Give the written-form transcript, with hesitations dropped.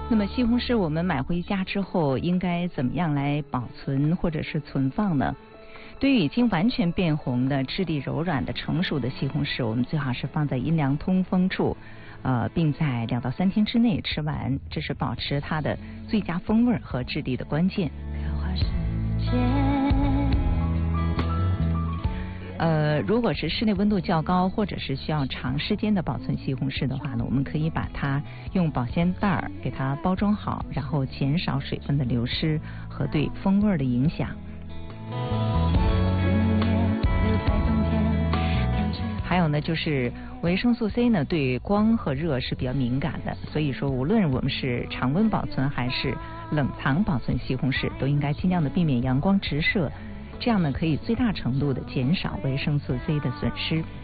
那么西红柿我们买回家之后应该怎么样来保存或者是存放呢？对于已经完全变红的、质地柔软的成熟的西红柿，我们最好是放在阴凉通风处，并在2到3天之内吃完，这是保持它的最佳风味和质地的关键。如果是室内温度较高，或者是需要长时间的保存西红柿的话呢，我们可以把它用保鲜袋给它包装好，然后减少水分的流失和对风味的影响。还有呢，就是维生素 C 呢，对光和热是比较敏感的，所以说无论我们是常温保存还是冷藏保存西红柿，都应该尽量的避免阳光直射，这样呢可以最大程度的减少维生素 C 的损失。